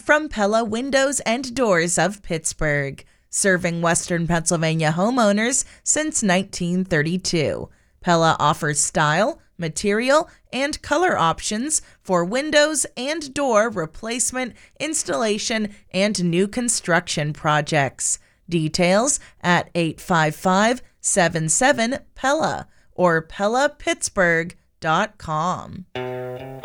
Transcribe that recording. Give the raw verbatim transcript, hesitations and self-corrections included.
from Pella Windows and Doors of Pittsburgh, serving Western Pennsylvania homeowners since nineteen thirty-two. Pella offers style, material, and color options for windows and door replacement, installation, and new construction projects. Details at eight five five, seven seven, Pella or pella pittsburgh dot com.